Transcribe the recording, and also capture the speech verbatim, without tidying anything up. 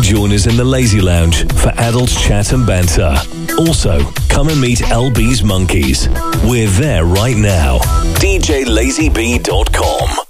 join us in the Lazy Lounge for adult chat and banter. Also, come and meet L B's Monkeys. We're there right now. D J Lazy B dot com